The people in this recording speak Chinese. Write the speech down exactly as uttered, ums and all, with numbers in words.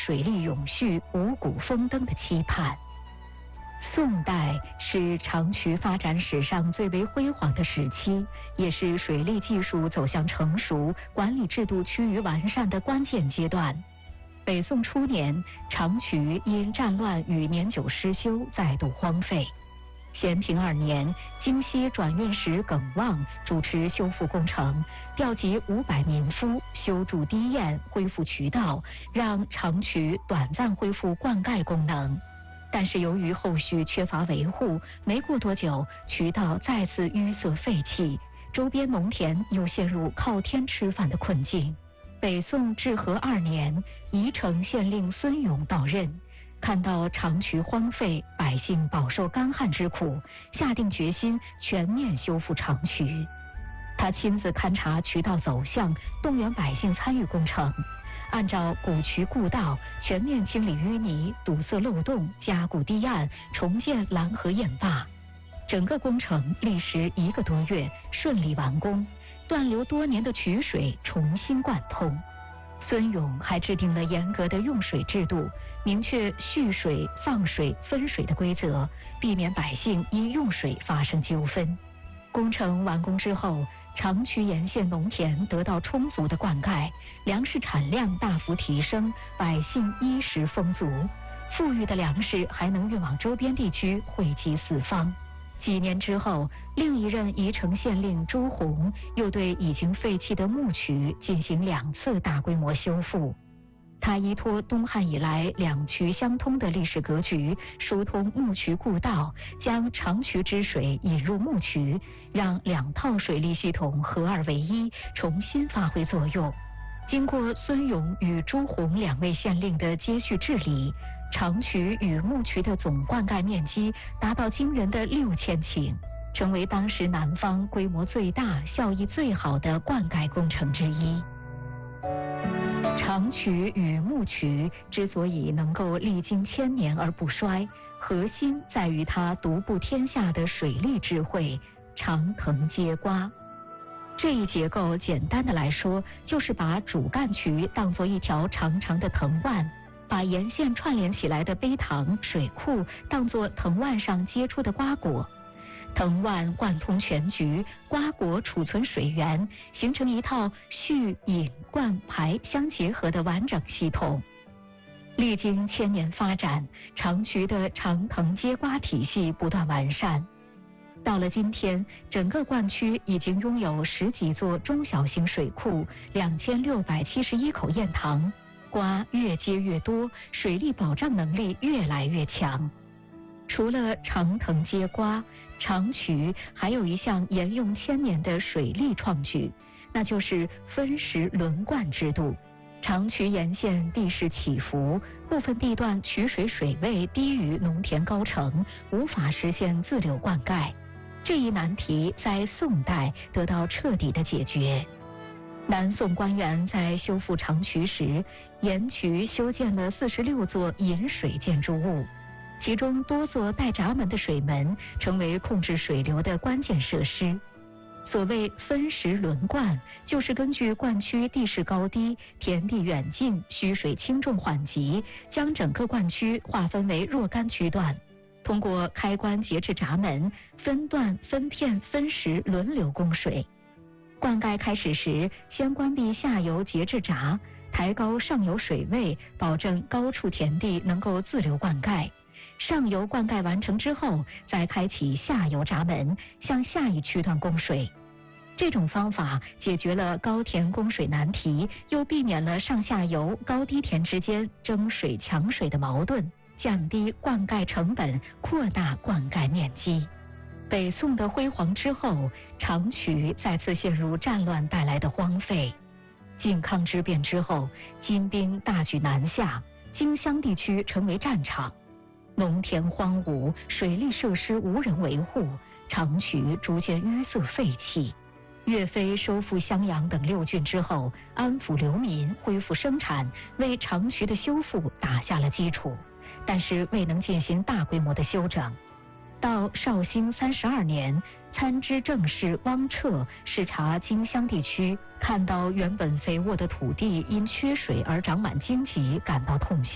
水利永续、五谷丰登的期盼。宋代是长渠发展史上最为辉煌的时期，也是水利技术走向成熟、管理制度趋于完善的关键阶段。北宋初年，长渠因战乱与年久失修，再度荒废。咸平二年，京西转运使耿旺主持修复工程，调集五百民夫修筑堤堰，恢复渠道，让长渠短暂恢复灌溉功能。但是由于后续缺乏维护，没过多久，渠道再次淤塞废弃，周边农田又陷入靠天吃饭的困境。北宋至和二年，宜城县令孙勇到任，看到长渠荒废，百姓饱受干旱之苦，下定决心全面修复长渠。他亲自勘察渠道走向，动员百姓参与工程，按照古渠故道，全面清理淤泥，堵塞漏洞，加固堤岸，重建拦河堰坝。整个工程历时一个多月，顺利完工，断流多年的渠水重新贯通。孙勇还制定了严格的用水制度，明确蓄水、放水、分水的规则，避免百姓因用水发生纠纷。工程完工之后，长渠沿线农田得到充足的灌溉，粮食产量大幅提升，百姓衣食丰足，富裕的粮食还能运往周边地区，惠及四方。几年之后，另一任宜城县令朱洪又对已经废弃的木渠进行两次大规模修复。他依托东汉以来两渠相通的历史格局，疏通木渠故道，将长渠之水引入木渠，让两套水利系统合二为一，重新发挥作用。经过孙勇与朱洪两位县令的接续治理，长渠与木渠的总灌溉面积达到惊人的六千顷，成为当时南方规模最大、效益最好的灌溉工程之一。长渠与木渠之所以能够历经千年而不衰，核心在于它独步天下的水利智慧——长藤接瓜。这一结构简单的来说，就是把主干渠当作一条长长的藤蔓，把沿线串联起来的陂塘、水库当作藤蔓上结出的瓜果。藤蔓贯通全局，瓜果储存水源，形成一套蓄、引、灌、排相结合的完整系统。历经千年发展，长渠的长藤接瓜体系不断完善。到了今天，整个灌区已经拥有十几座中小型水库，两千六百七十一口堰塘，瓜越接越多，水利保障能力越来越强。除了长藤接瓜，长渠还有一项沿用千年的水利创举，那就是分时轮灌制度。长渠沿线地势起伏，部分地段渠水水位低于农田高程，无法实现自流灌溉。这一难题在宋代得到彻底的解决。南宋官员在修复长渠时，沿渠修建了四十六座引水建筑物，其中多座带闸门的水门成为控制水流的关键设施。所谓分时轮灌，就是根据灌区地势高低、田地远近、需水轻重缓急，将整个灌区划分为若干区段，通过开关节制闸门，分段分片分时轮流供水。灌溉开始时，先关闭下游节制闸，抬高上游水位，保证高处田地能够自流灌溉。上游灌溉完成之后，再开启下游闸门，向下一区段供水。这种方法解决了高田供水难题，又避免了上下游高低田之间争水抢水的矛盾，降低灌溉成本，扩大灌溉面积。北宋的辉煌之后，长渠再次陷入战乱带来的荒废。靖康之变之后，金兵大举南下，荆襄地区成为战场，农田荒芜，水利设施无人维护，长渠逐渐淤塞废弃。岳飞收复襄阳等六郡之后，安抚流民，恢复生产，为长渠的修复打下了基础，但是未能进行大规模的修整。到绍兴三十二年，参知政事汪彻视察荆襄地区，看到原本肥沃的土地因缺水而长满荆棘，感到痛心。